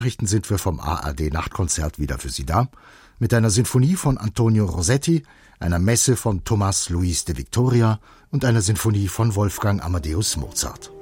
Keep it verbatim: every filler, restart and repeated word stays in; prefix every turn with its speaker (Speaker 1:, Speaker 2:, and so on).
Speaker 1: Nachrichten sind wir vom A R D-Nachtkonzert wieder für Sie da, mit einer Sinfonie von Antonio Rossetti, einer Messe von Tomás Luis de Victoria und einer Sinfonie von Wolfgang Amadeus Mozart.